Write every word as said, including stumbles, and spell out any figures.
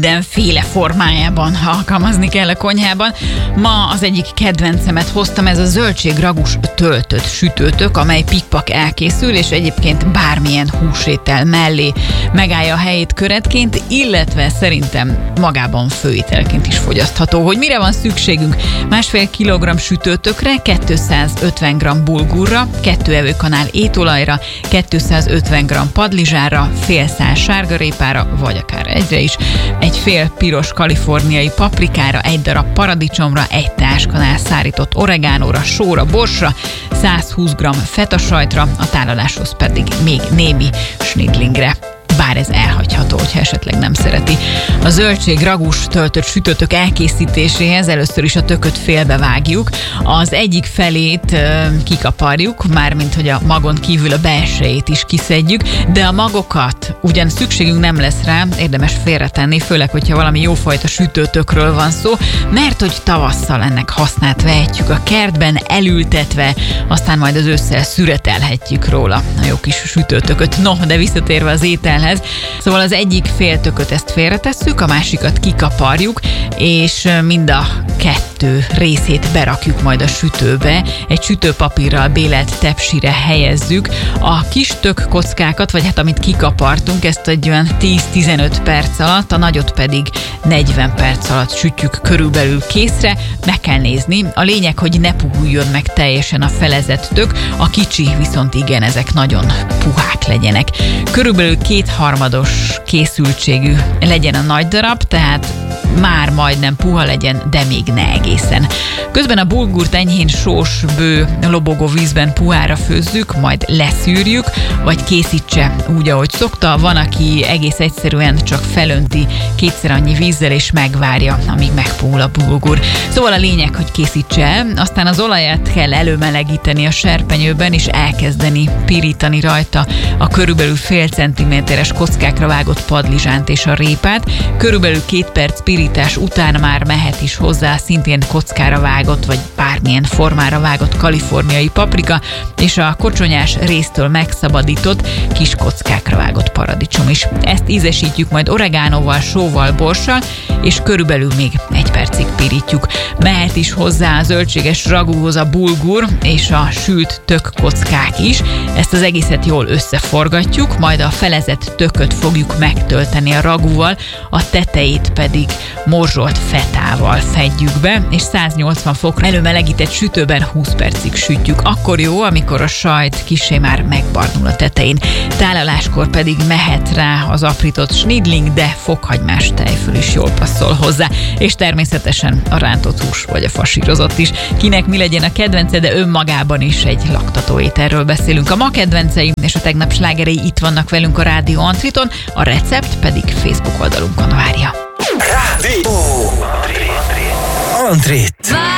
mindenféle formájában alkalmazni kell a konyhában. Ma az egyik kedvencemet hoztam, ez a zöldségragus töltött sütőtök, amely pikpak elkészül, és egyébként bármilyen húsétel mellé megállja a helyét köretként, illetve szerintem magában főételként is fogyasztható. Hogy mire van szükségünk? Másfél kilogramm sütőtökre, kétszázötven gramm bulgurra, kettő evőkanál étolajra, kétszázötven gramm padlizsánra, fél szál sárgarépára, vagy akár egyre is, egy fél piros kaliforniai paprikára, egy darab paradicsomra, egy teáskanál szárított oregánóra, sóra, borsra, százhúsz gramm fetasajtra, a tálaláshoz pedig még némi snidlingre. Bár ez elhagyható, hogyha esetleg nem szereti. A zöldségragus töltött sütőtök elkészítéséhez először is a tököt félbevágjuk. Az egyik felét ö, kikaparjuk, mármint hogy a magon kívül a belsejét is kiszedjük, de a magokat ugyan szükségünk nem lesz rá, érdemes félretenni, főleg, hogyha valami jófajta sütőtökről van szó, mert hogy tavasszal ennek hasznát vehetjük a kertben, elültetve, aztán majd az ősszel szüretelhetjük róla a jó kis sütőtököt. No, de visszatérve az ételhez, szóval az egyik fél tököt ezt félretesszük, a másikat kikaparjuk, és mind a kettő részét berakjuk majd a sütőbe. Egy sütőpapírral bélelt tepsire helyezzük. A kis tök kockákat, vagy hát amit kikapartunk, ezt egy olyan tíz-tizenöt perc alatt, a nagyot pedig negyven perc alatt sütjük körülbelül készre. Meg kell nézni. A lényeg, hogy ne puhuljon meg teljesen a felezett tök, a kicsi viszont igen, ezek nagyon puhák legyenek. Körülbelül kétharmados készültségű legyen a nagy darab, tehát már majdnem puha legyen, de még ne egészen. Közben a bulgurt enyhén sós, bő, lobogó vízben puhára főzzük, majd leszűrjük, vagy készítse úgy, ahogy szokta. Van, aki egész egyszerűen csak felönti kétszer annyi vízzel, és megvárja, amíg megpuhul a bulgur. Szóval a lényeg, hogy készítse el, aztán az olajat kell előmelegíteni a serpenyőben, és elkezdeni pirítani rajta a körülbelül fél centiméteres kockákra vágott padlizsánt és a répát. Körülbelül két perc pirítás után már mehet is hozzá szintén kockára vágott, vagy bármilyen formára vágott kaliforniai paprika, és a kocsonyás résztől megszabadított kis kockákra vágott paradicsom is. Ezt ízesítjük majd oregánóval, sóval, borssal, és körülbelül még egy percig pirítjuk. Mehet is hozzá a zöldséges ragúhoz a bulgur és a sült tök kockák is. Ezt az egészet jól összeforgatjuk, majd a felezett tököt fogjuk megtölteni a ragúval, a tetejét pedig morzsolt fetával fedjük be, és száznyolcvan fokra előmelegített sütőben húsz percig sütjük. Akkor jó, amikor a sajt kissé már megbarnul a tetején. Tálaláskor pedig mehet rá az aprított snidling, de fokhagymás tejföl is jól passzol hozzá, és természetesen a rántott hús vagy a fasírozott is. Kinek mi legyen a kedvence, de önmagában is egy laktató ételről beszélünk. A ma kedvenceim és a tegnap slágerei itt vannak velünk a Rádió Antriton, a recept pedig Facebook oldalunkon várja. Rádió Antrit.